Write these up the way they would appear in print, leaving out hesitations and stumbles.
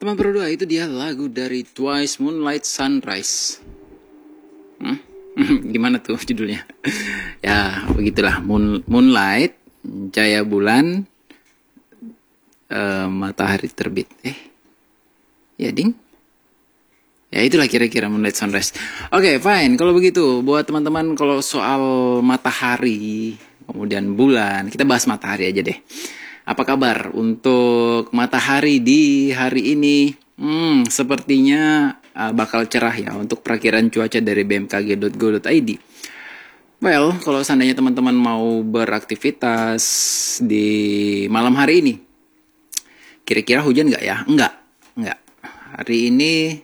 Teman berdua, itu dia lagu dari Twice, Moonlight Sunrise. Gimana tuh judulnya? Ya begitulah, Moonlight, cahaya bulan, matahari terbit. Ya ding. Ya itulah kira-kira Moonlight Sunrise. Oke, fine. Kalau begitu, buat teman-teman kalau soal matahari, kemudian bulan, kita bahas matahari aja deh. Apa kabar untuk matahari di hari ini? Sepertinya bakal cerah ya untuk perakiran cuaca dari bmkg.go.id. Well, kalau seandainya teman-teman mau beraktivitas di malam hari ini, kira-kira hujan nggak ya? Enggak. Hari ini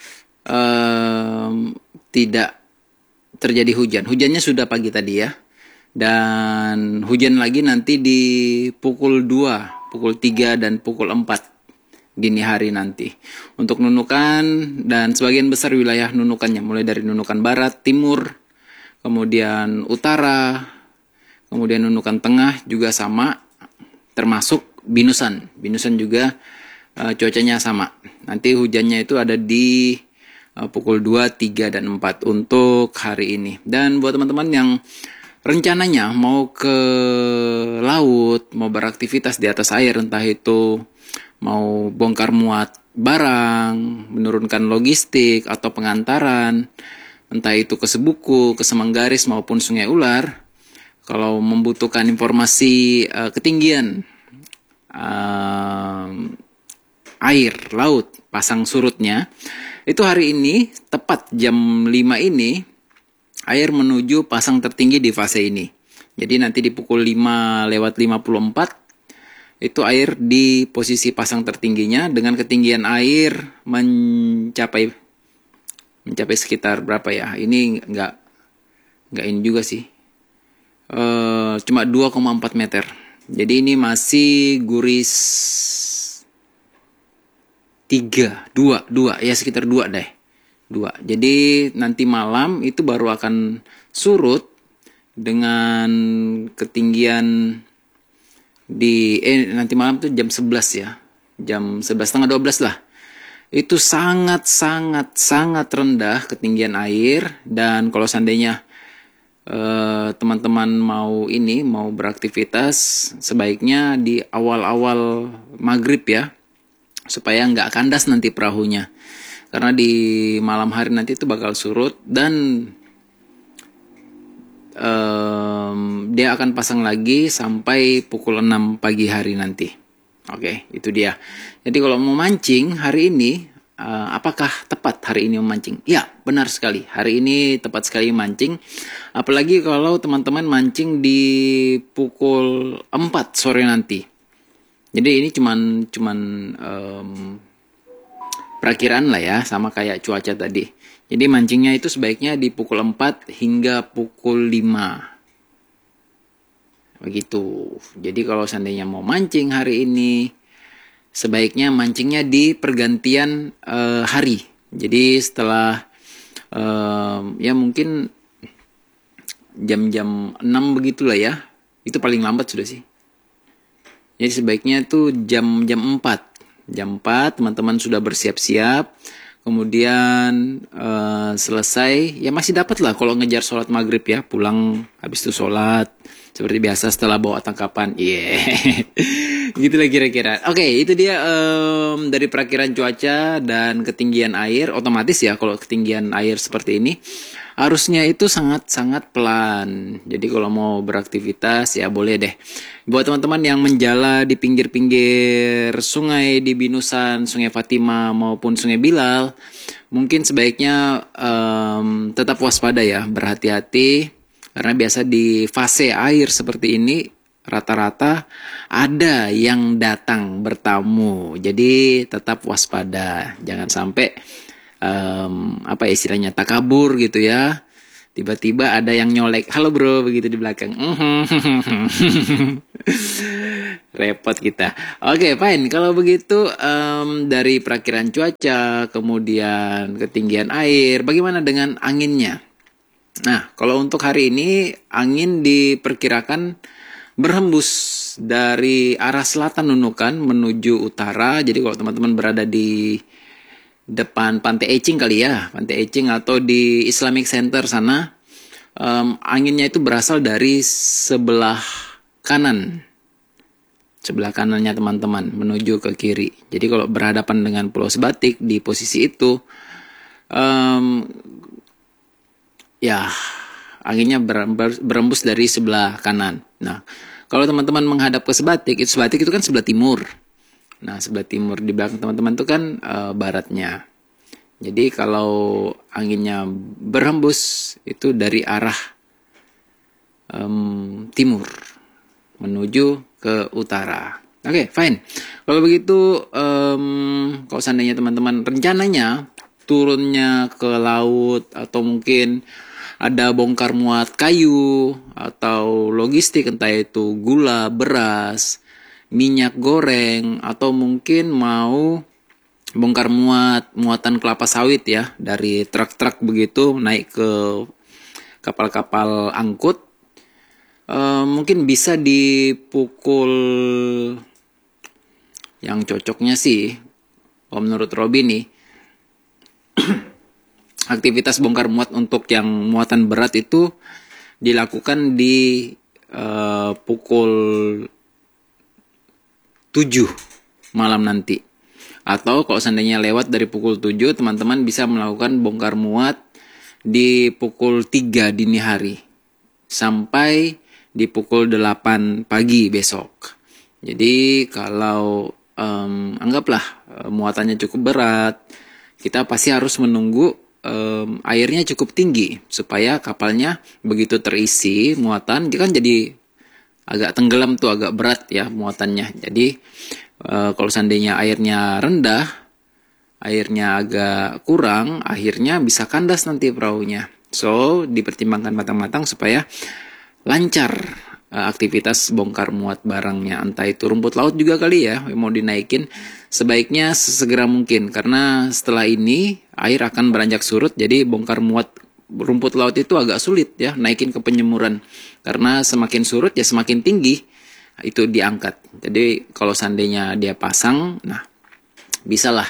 tidak terjadi hujan. Hujannya sudah pagi tadi ya. Dan hujan lagi nanti di pukul 2, pukul 3, dan pukul 4 dini hari nanti. Untuk Nunukan dan sebagian besar wilayah Nunukannya, mulai dari Nunukan Barat, Timur, kemudian Utara, kemudian Nunukan Tengah juga sama, termasuk Binusan. Binusan juga cuacanya sama. Nanti hujannya itu ada di pukul 2, 3, dan 4 untuk hari ini. Dan buat teman-teman yang rencananya mau ke laut, mau beraktivitas di atas air, entah itu mau bongkar muat barang, menurunkan logistik atau pengantaran, entah itu ke Sebuku, ke Semanggaris maupun Sungai Ular. Kalau membutuhkan informasi ketinggian air laut, pasang surutnya, itu hari ini tepat jam 5 ini air menuju pasang tertinggi di fase ini. Jadi nanti di pukul 5:54 itu air di posisi pasang tertingginya dengan ketinggian air mencapai sekitar berapa ya? Ini enggak ini juga sih. Cuma 2,4 meter. Jadi ini masih guris 2 ya, sekitar 2 deh. 2. Jadi nanti malam itu baru akan surut dengan ketinggian di nanti malam tuh jam 11 ya. Jam 11:30 lah. Itu sangat rendah ketinggian air. Dan kalau seandainya teman-teman mau beraktivitas, sebaiknya di awal-awal maghrib ya, supaya nggak kandas nanti perahunya. Karena di malam hari nanti itu bakal surut dan dia akan pasang lagi sampai pukul 6 pagi hari nanti. Oke, itu dia. Jadi kalau mau mancing hari ini, apakah tepat hari ini memancing? Ya, benar sekali. Hari ini tepat sekali mancing. Apalagi kalau teman-teman mancing di pukul 4 sore nanti. Jadi ini cuman perakiraan lah ya, sama kayak cuaca tadi. Jadi mancingnya itu sebaiknya di pukul 4 hingga pukul 5. Begitu. Jadi kalau seandainya mau mancing hari ini, sebaiknya mancingnya di pergantian hari. Jadi setelah ya mungkin jam-jam 6 begitulah ya. Itu paling lambat sudah sih. Jadi sebaiknya itu jam 4. Jam 4 teman-teman sudah bersiap-siap, kemudian selesai, ya masih dapat lah kalau ngejar sholat maghrib ya, pulang habis itu sholat seperti biasa setelah bawa tangkapan. Gitulah kira-kira. Oke, itu dia dari perakiran cuaca dan ketinggian air. Otomatis ya kalau ketinggian air seperti ini harusnya itu sangat pelan. Jadi kalau mau beraktivitas ya boleh deh. Buat teman-teman yang menjala di pinggir-pinggir sungai di Binusan, Sungai Fatima maupun Sungai Bilal, mungkin sebaiknya tetap waspada ya, berhati-hati. Karena biasa di fase air seperti ini rata-rata ada yang datang bertamu. Jadi tetap waspada. Jangan sampai istilahnya takabur gitu ya. Tiba-tiba ada yang nyolek, halo bro, begitu di belakang. Repot kita. Oke, fine. Kalau begitu dari perakiran cuaca, kemudian ketinggian air, bagaimana dengan anginnya? Nah, kalau untuk hari ini angin diperkirakan berhembus dari arah selatan Nunukan menuju utara. Jadi kalau teman-teman berada di depan Pantai Ecing kali ya, Pantai Ecing atau di Islamic Center sana, anginnya itu berasal dari sebelah kanan. Sebelah kanannya teman-teman menuju ke kiri. Jadi kalau berhadapan dengan Pulau Sebatik di posisi itu, ya anginnya berembus dari sebelah kanan. Nah, kalau teman-teman menghadap ke Sebatik itu kan sebelah timur. Nah, sebelah timur di belakang teman-teman itu kan baratnya. Jadi kalau anginnya berhembus itu dari arah timur menuju ke utara. Oke, fine. Kalau begitu, kalau seandainya teman-teman rencananya turunnya ke laut atau mungkin ada bongkar muat kayu atau logistik, entah itu gula, beras, minyak goreng, atau mungkin mau bongkar muatan kelapa sawit ya dari truk-truk begitu naik ke kapal-kapal angkut, mungkin bisa dipukul, yang cocoknya sih kalau menurut Robi nih, aktivitas bongkar muat untuk yang muatan berat itu dilakukan di pukul 7 malam nanti. Atau kalau seandainya lewat dari pukul 7, teman-teman bisa melakukan bongkar muat di pukul 3 dini hari sampai di pukul 8 pagi besok. Jadi kalau anggaplah muatannya cukup berat, kita pasti harus menunggu airnya cukup tinggi supaya kapalnya begitu terisi muatan, dia kan jadi agak tenggelam tuh, agak berat ya muatannya. Jadi kalau seandainya airnya rendah, airnya agak kurang, akhirnya bisa kandas nanti perahunya. So dipertimbangkan matang-matang supaya lancar aktivitas bongkar muat barangnya. Entah itu rumput laut juga kali ya mau dinaikin, sebaiknya sesegera mungkin, karena setelah ini air akan beranjak surut. Jadi bongkar muat rumput laut itu agak sulit ya naikin ke penyemuran, karena semakin surut ya semakin tinggi itu diangkat. Jadi kalau seandainya dia pasang, nah bisalah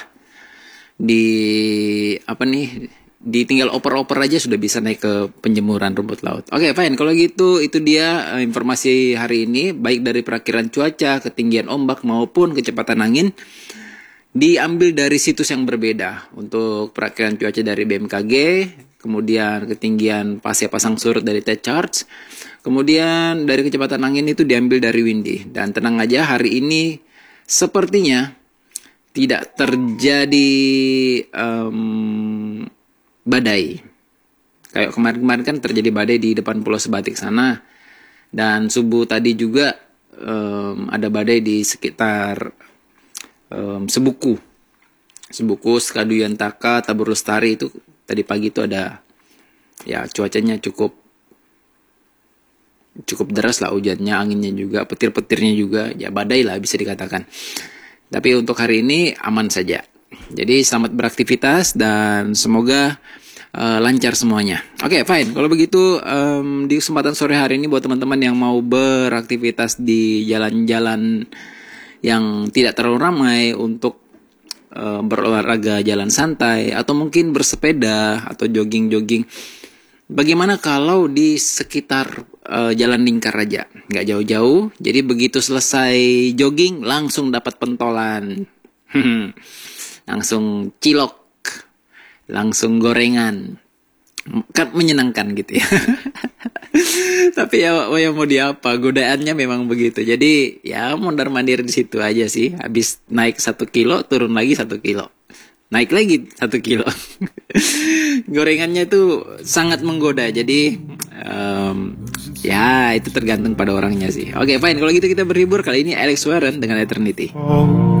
ditinggal oper-oper aja sudah bisa naik ke penjemuran rumput laut. Oke, fine. Kalau gitu itu dia informasi hari ini, baik dari perakiran cuaca, ketinggian ombak maupun kecepatan angin, diambil dari situs yang berbeda. Untuk perakiran cuaca dari BMKG, kemudian ketinggian pasang surut dari T-Charts, kemudian dari kecepatan angin itu diambil dari Windy. Dan tenang aja, hari ini sepertinya tidak terjadi badai. Kayak kemarin-kemarin kan terjadi badai di depan Pulau Sebatik sana. Dan subuh tadi juga ada badai di sekitar Sebuku, Skaduyantaka, Tabur Lestari. Itu tadi pagi itu ada, ya cuacanya cukup deras lah, hujannya, anginnya juga, petir-petirnya juga, ya badai lah bisa dikatakan. Tapi untuk hari ini aman saja. Jadi selamat beraktivitas dan semoga lancar semuanya. Oke, fine. Kalau begitu di kesempatan sore hari ini buat teman-teman yang mau beraktivitas di jalan-jalan yang tidak terlalu ramai untuk berolahraga jalan santai atau mungkin bersepeda atau jogging-jogging, bagaimana kalau di sekitar jalan lingkar aja, nggak jauh-jauh. Jadi begitu selesai jogging langsung dapat pentolan, langsung cilok, langsung gorengan, kan menyenangkan gitu ya. Tapi ya mau diapa, godaannya memang begitu. Jadi ya mondar mandir di situ aja sih. Habis naik 1 kilo, turun lagi 1 kilo, naik lagi 1 kilo. Gorengannya itu sangat menggoda. Jadi ya itu tergantung pada orangnya sih. Oke, fine. Kalau gitu kita berhibur kali ini Alex Warren dengan Eternity.